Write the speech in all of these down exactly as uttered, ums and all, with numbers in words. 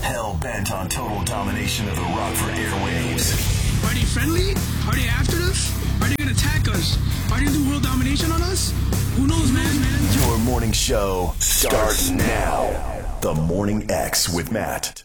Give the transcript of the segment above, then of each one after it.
Hell-bent on total domination of the Rockford airwaves. Are they friendly? Are they after us? Are they going to attack us? Are they going to do world domination on us? Who knows, man, man? Your morning show starts now. The Morning X with Matt.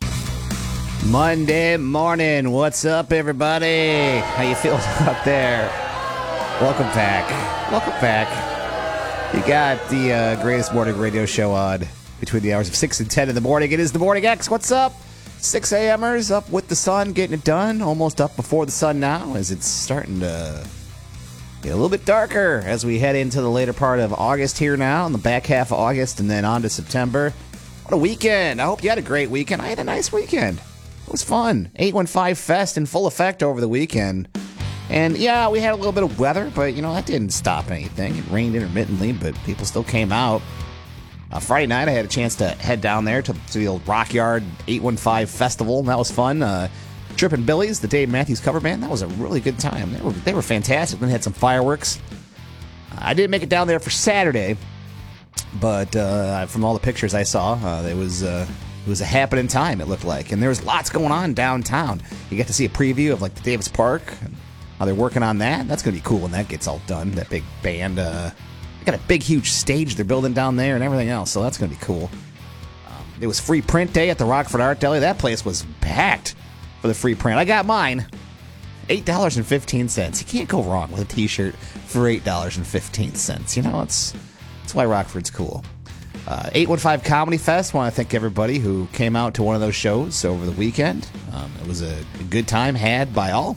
Monday morning. What's up, everybody? How you feeling out there? Welcome back. Welcome back. You got the uh, greatest morning radio show on between the hours of six and ten in the morning. It is the Morning X. What's up? six a.m.ers up with the sun, getting it done. Almost up before the sun now as it's starting to get a little bit darker as we head into the later part of August here now, in the back half of August, and then on to September. What a weekend. I hope you had a great weekend. I had a nice weekend. It was fun. eight one five Fest in full effect over the weekend. And yeah, we had a little bit of weather, but you know, that didn't stop anything. It rained intermittently, but people still came out. Uh, Friday night, I had a chance to head down there to, to the old Rock Yard eight one five Festival, and that was fun. Uh, Trippin' Billies, the Dave Matthews cover band, that was a really good time. They were they were fantastic. Then had some fireworks. Uh, I didn't make it down there for Saturday, but uh, from all the pictures I saw, uh, it was uh, it was a happening time. It looked like, and there was lots going on downtown. You got to see a preview of like the Davis Park, and how they're working on that. That's gonna be cool when that gets all done. That big band. Uh, They got a big, huge stage they're building down there and everything else, so that's going to be cool. Um, it was free print day at the Rockford Art Deli. That place was packed for the free print. I got mine. eight dollars and fifteen cents. You can't go wrong with a t-shirt for eight dollars and fifteen cents. You know, it's, that's why Rockford's cool. Uh, eight one five Comedy Fest. Want to thank everybody who came out to one of those shows over the weekend. Um, it was a, a good time had by all.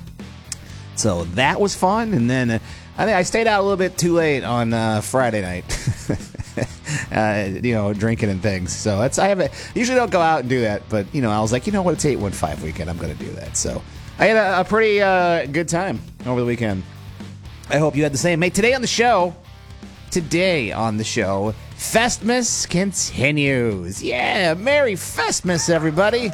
So that was fun, and then... Uh, I think I stayed out a little bit too late on uh, Friday night, uh, you know, drinking and things. So that's I have a, usually don't go out and do that, but you know, I was like, you know what, it's eight one five weekend, I'm going to do that. So I had a, a pretty uh, good time over the weekend. I hope you had the same. Hey, today on the show, today on the show, Festmas continues. Yeah, Merry Festmas, everybody.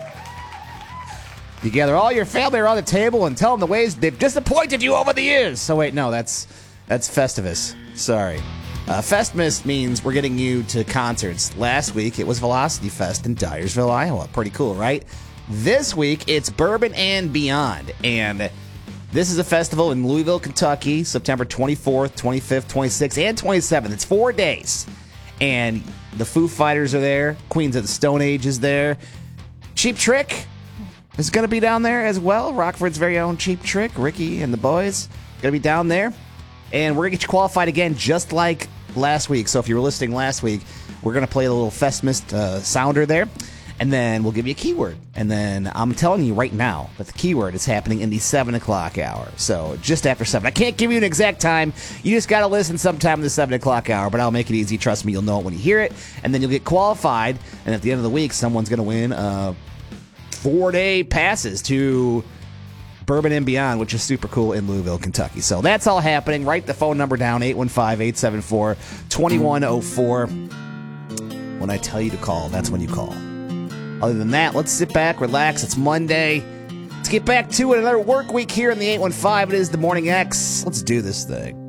You gather all your family around the table and tell them the ways they've disappointed you over the years. So wait, no, that's that's Festivus. Sorry. Uh, Festmas means we're getting you to concerts. Last week, it was Velocity Fest in Dyersville, Iowa. Pretty cool, right? This week, it's Bourbon and Beyond. And this is a festival in Louisville, Kentucky, September twenty-fourth, twenty-fifth, twenty-sixth, and twenty-seventh. It's four days. And the Foo Fighters are there. Queens of the Stone Age is there. Cheap Trick is going to be down there as well. Rockford's very own Cheap Trick, Ricky and the boys, going to be down there. And we're going to get you qualified again just like last week. So if you were listening last week, we're going to play a little Festmas uh, sounder there. And then we'll give you a keyword. And then I'm telling you right now that the keyword is happening in the seven o'clock hour. So just after seven. I can't give you an exact time. You just got to listen sometime in the seven o'clock hour. But I'll make it easy. Trust me, you'll know it when you hear it. And then you'll get qualified. And at the end of the week, someone's going to win uh four-day passes to Bourbon and Beyond, which is super cool in Louisville, Kentucky. So that's all happening. Write the phone number down, eight one five, eight seven four, two one zero four. When I tell you to call, that's when you call. Other than that, let's sit back, relax. It's Monday. Let's get back to it. Another work week here in the eight one five. It is the Morning X. Let's do this thing.